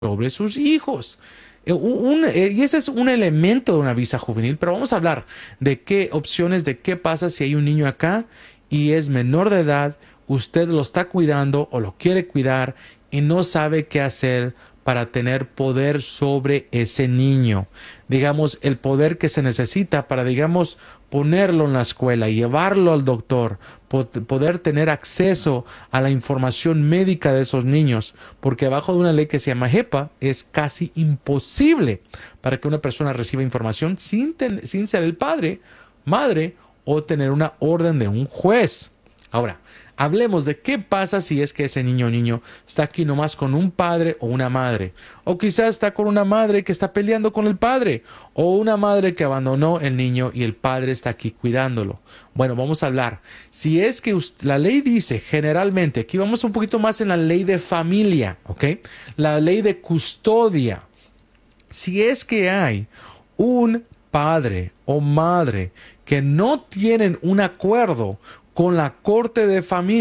sobre sus hijos. Y ese es un elemento de una visa juvenil, pero vamos a hablar de qué opciones, de qué pasa si hay un niño acá y es menor de edad, usted lo está cuidando o lo quiere cuidar y no sabe qué hacer para tener poder sobre ese niño. Digamos, el poder que se necesita para, digamos, ponerlo en la escuela, llevarlo al doctor, poder tener acceso a la información médica de esos niños, porque bajo de una ley que se llama HIPAA es casi imposible para que una persona reciba información sin ser el padre, madre o tener una orden de un juez. Ahora, hablemos de qué pasa si es que ese niño o niño está aquí nomás con un padre o una madre. O quizás está con una madre que está peleando con el padre. O una madre que abandonó el niño y el padre está aquí cuidándolo. Bueno, vamos a hablar. Si es que la ley dice generalmente, aquí vamos un poquito más en la ley de familia, ¿ok? La ley de custodia. Si es que hay un padre o madre que no tienen un acuerdo con la corte de familia,